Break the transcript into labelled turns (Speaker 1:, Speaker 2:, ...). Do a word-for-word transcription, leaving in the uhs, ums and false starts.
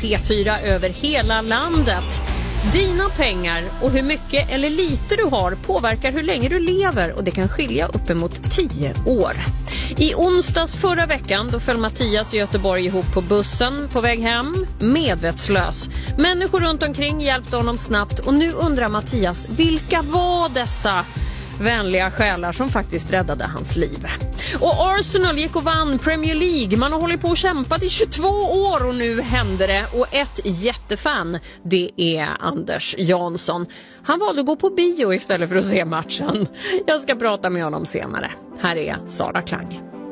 Speaker 1: P fyra över hela landet. Dina pengar och hur mycket eller lite du har påverkar hur länge du lever, och det kan skilja uppemot tio år. I onsdags förra veckan då föll Mattias i Göteborg ihop på bussen på väg hem, medvetslös. Människor runt omkring hjälpte honom snabbt, och nu undrar Mattias, vilka var dessa vänliga själar som faktiskt räddade hans liv? Och Arsenal gick och vann Premier League. Man har hållit på och kämpat i tjugotvå år och nu händer det. Och ett jättefan, det är Anders Jansson. Han valde att gå på bio istället för att se matchen. Jag ska prata med honom senare. Här är Sara Klang.